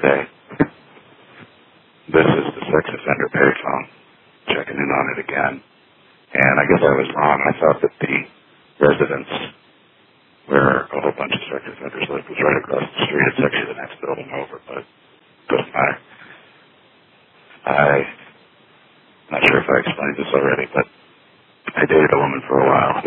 today. This is the sex offender payphone. Checking in on it again. And I guess I was wrong. I thought that the residence where a whole bunch of sex offenders live was right across the street. It's actually the next building over, but it doesn't matter. I'm not sure if I explained this already, but I dated a woman for a while